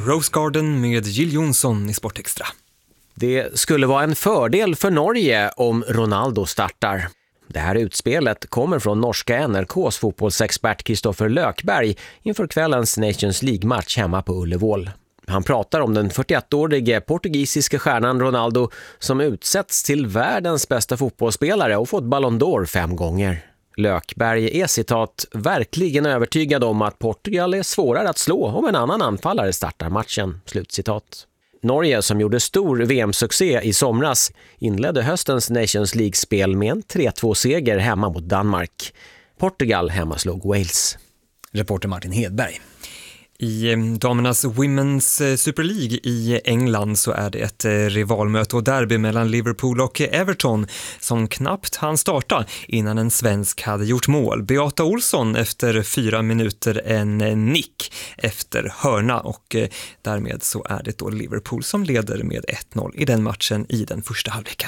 Rose Garden med Jill Johnson i Sportextra. Det skulle vara en fördel för Norge om Ronaldo startar. Det här utspelet kommer från norska NRKs fotbollsexpert Kristoffer Lökberg inför kvällens Nations League-match hemma på Ullevål. Han pratar om den 41-årige portugisiska stjärnan Ronaldo som utsätts till världens bästa fotbollsspelare och fått Ballon d'Or 5 gånger. Lökberg är citat verkligen övertygad om att Portugal är svårare att slå om en annan anfallare startar matchen. Slutcitat. Norge, som gjorde stor VM-succé i somras, inledde höstens Nations League-spel med en 3-2-seger hemma mot Danmark. Portugal hemmaslog Wales. Reporter Martin Hedberg. I damernas Women's Super League i England så är det ett rivalmöte och derby mellan Liverpool och Everton som knappt hann starta innan en svensk hade gjort mål. Beata Olsson efter 4 minuter en nick efter hörna och därmed så är det då Liverpool som leder med 1-0 i den matchen i den första halvleken.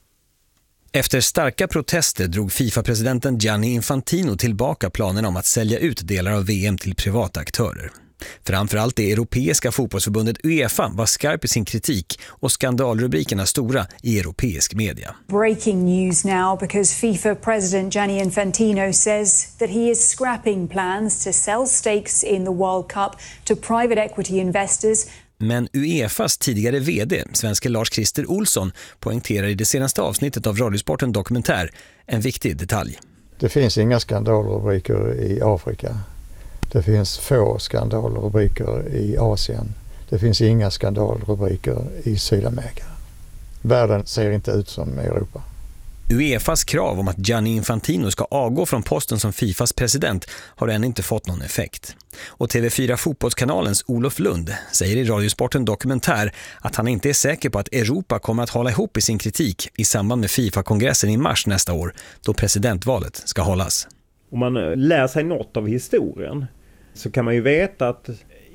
Efter starka protester drog FIFA-presidenten Gianni Infantino tillbaka planerna om att sälja ut delar av VM till privata aktörer. Framförallt det europeiska fotbollsförbundet UEFA var skarp i sin kritik och skandalrubrikerna stora i europeisk media. Breaking news now because FIFA president Gianni Infantino says that he is scrapping plans to sell stakes in the World Cup to private equity investors. Men UEFAs tidigare vd, svenske Lars-Christer Olsson, poängterar i det senaste avsnittet av Radiosporten Dokumentär en viktig detalj. Det finns inga skandalrubriker i Afrika. Det finns få skandalrubriker i Asien. Det finns inga skandalrubriker i Sydamerika. Världen ser inte ut som Europa. UEFAs krav om att Gianni Infantino ska avgå från posten som FIFAs president har än inte fått någon effekt. Och TV4 Fotbollskanalens Olof Lund säger i Radiosporten Dokumentär att han inte är säker på att Europa kommer att hålla ihop i sin kritik i samband med FIFA-kongressen i mars nästa år då presidentvalet ska hållas. Om man lär sig något av historien så kan man ju veta att,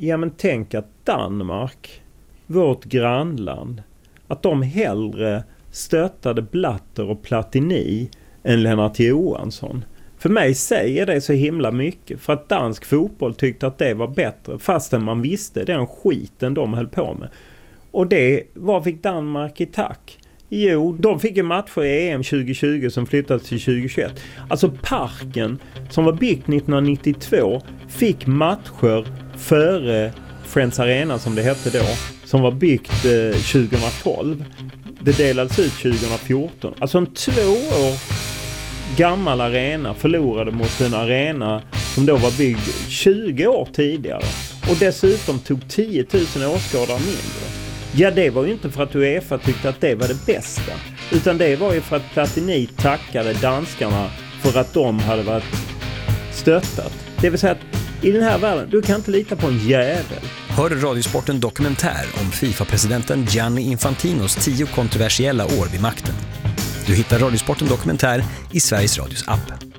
tänk att Danmark, vårt grannland, att de hellre stöttade Blatter och Platini än Lennart Johansson. För mig säger det så himla mycket, för att dansk fotboll tyckte att det var bättre fastän man visste den skiten de höll på med. Och vad fick Danmark i tack? Jo, de fick ju matcher i EM 2020 som flyttades till 2021. Alltså Parken som var byggt 1992 fick matcher före Friends Arena som det hette då, som var byggt 2012. Det delades ut 2014. Alltså en 2 år gammal arena förlorade mot en arena som då var byggd 20 år tidigare. Och dessutom tog 10 000 åskådare mindre. Ja, det var ju inte för att UEFA tyckte att det var det bästa. Utan det var ju för att Platini tackade danskarna för att de hade varit stöttat. Det vill säga att i den här världen, du kan inte lita på en jävel. Hör Radiosporten Dokumentär om FIFA-presidenten Gianni Infantinos 10 kontroversiella år vid makten. Du hittar Radiosporten Dokumentär i Sveriges Radios app.